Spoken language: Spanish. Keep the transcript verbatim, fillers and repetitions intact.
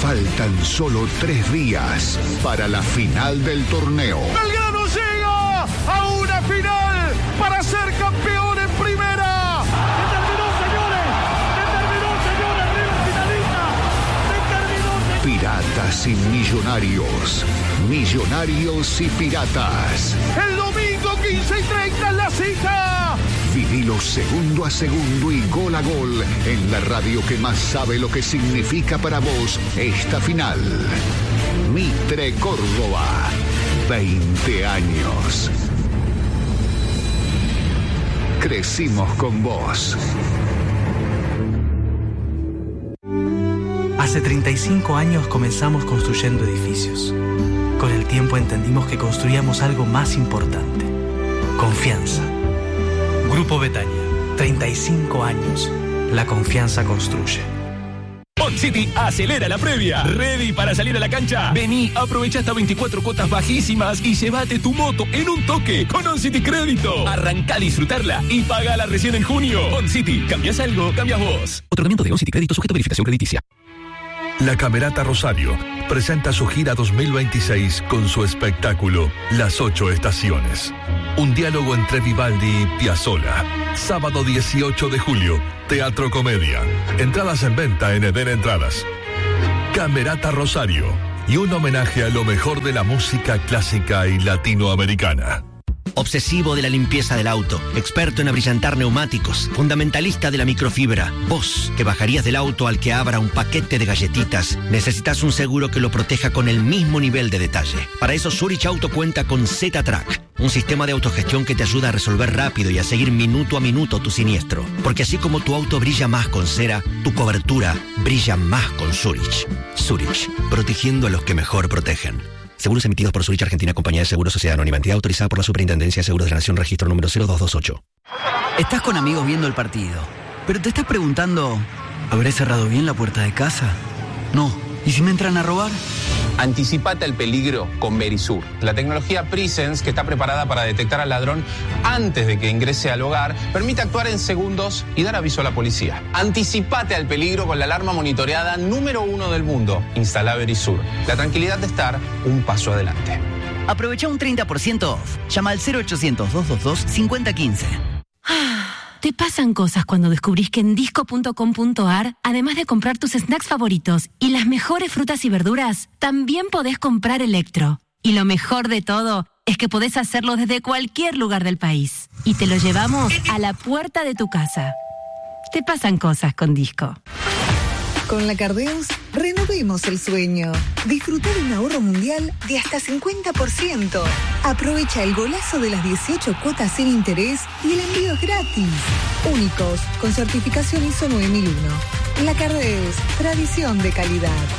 Faltan solo tres días para la final del torneo. Belgrano llega a una final para ser campeón en primera. Se terminó, señores. Se terminó, señores. River finalista. Se terminó, señores. Piratas y Millonarios. Millonarios y Piratas. El domingo quince y treinta en la cita. Vivilo segundo a segundo y gol a gol en la radio que más sabe lo que significa para vos esta final. Mitre Córdoba, veinte años. Crecimos con vos. Hace treinta y cinco años comenzamos construyendo edificios. Con el tiempo entendimos que construíamos algo más importante: confianza. Grupo Betania, treinta y cinco años. La confianza construye. OnCity acelera la previa. ¿Ready para salir a la cancha? Vení, aprovecha hasta veinticuatro cuotas bajísimas y llévate tu moto en un toque con OnCity Crédito. Arrancá a disfrutarla y pagala recién en junio. OnCity, ¿cambias algo? Cambias vos. Otorgamiento de OnCity Crédito sujeto a verificación crediticia. La Camerata Rosario presenta su gira dos mil veintiséis con su espectáculo Las Ocho Estaciones. Un diálogo entre Vivaldi y Piazzolla. Sábado dieciocho de julio, Teatro Comedia. Entradas en venta en Eden Entradas. Camerata Rosario. Y un homenaje a lo mejor de la música clásica y latinoamericana. Obsesivo de la limpieza del auto, experto en abrillantar neumáticos, fundamentalista de la microfibra. Vos, que bajarías del auto al que abra un paquete de galletitas, necesitas un seguro que lo proteja con el mismo nivel de detalle. Para eso Zurich Auto cuenta con Z-Track, un sistema de autogestión que te ayuda a resolver rápido y a seguir minuto a minuto tu siniestro. Porque así como tu auto brilla más con cera, tu cobertura brilla más con Zurich. Zurich, protegiendo a los que mejor protegen. Seguros emitidos por Zurich Argentina, Compañía de Seguros, Sociedad Anónima, entidad autorizada por la Superintendencia de Seguros de la Nación, registro número cero dos dos ocho. Estás con amigos viendo el partido, pero te estás preguntando, ¿habré cerrado bien la puerta de casa? No. ¿Y si me entran a robar? Anticipate al peligro con Verisur, la tecnología Presence que está preparada para detectar al ladrón antes de que ingrese al hogar, permite actuar en segundos y dar aviso a la policía. Anticipate al peligro con la alarma monitoreada número uno del mundo. Instala Verisur, la tranquilidad de estar un paso adelante. Aprovecha un treinta por ciento off. Llama al cero ochocientos, dos dos dos, cinco cero uno cinco. Te pasan cosas cuando descubrís que en disco punto com punto ar, además de comprar tus snacks favoritos y las mejores frutas y verduras, también podés comprar electro. Y lo mejor de todo es que podés hacerlo desde cualquier lugar del país. Y te lo llevamos a la puerta de tu casa. Te pasan cosas con Disco. Con la Cardeus, renovemos el sueño. Disfruta de un ahorro mundial de hasta cincuenta por ciento. Aprovecha el golazo de las dieciocho cuotas sin interés y el envío es gratis. Únicos, con certificación I S O nueve mil uno. La Cardeus, tradición de calidad.